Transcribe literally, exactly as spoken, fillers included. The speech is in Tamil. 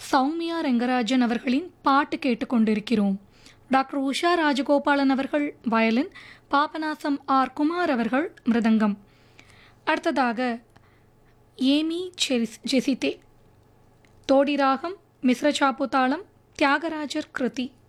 சௌமியா ரெங்கராஜன் அவர்களின் பாட்டு கேட்டுக்கொண்டிருக்கிறோம். டாக்டர் உஷா ராஜகோபாலன் அவர்கள் வயலின், பாபநாசம் ஆர் குமார் அவர்கள் மிருதங்கம். அடுத்ததாக ஏமி செரிஸ் ஜெசிதே, தோடி ராகம், மிஸ்ர சாப்பு தாளம், தியாகராஜர் கிருதி.